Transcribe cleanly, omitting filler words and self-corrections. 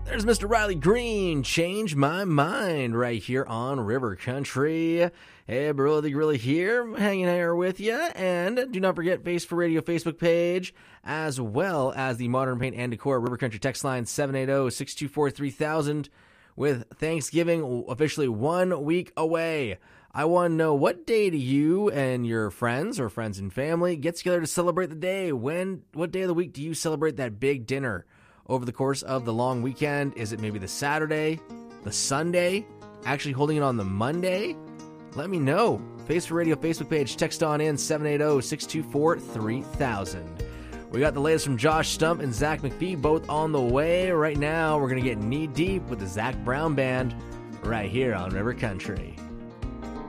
There's Mr. Riley Green, Change My Mind, right here on River Country. Hey, Brother Gorilla here, hanging here with you. And do not forget Face for Radio Facebook page, as well as the Modern Paint and Decor River Country text line 780-624-3000. With Thanksgiving officially 1 week away, I want to know, what day do you and your friends or friends and family get together to celebrate the day? What day of the week do you celebrate that big dinner? Over the course of the long weekend, is it maybe the Saturday, the Sunday, actually holding it on the Monday? Let me know. Face for Radio Facebook page, text on in 780-624-3000. We got the latest from Josh Stump and Zach McPhee, both on the way. Right now, we're going to get knee deep with the Zach Brown Band right here on River Country.